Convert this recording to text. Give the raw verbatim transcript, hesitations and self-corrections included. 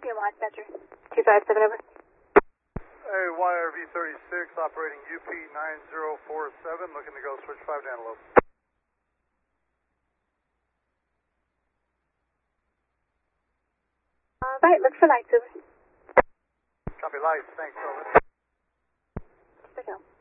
P M dispatcher. two five seven over. Hey, Y R V thirty-six operating U P nine zero four seven, looking to go switch five to Antelope. Uh, right, look for lights over. Copy lights, thanks, over. Signal.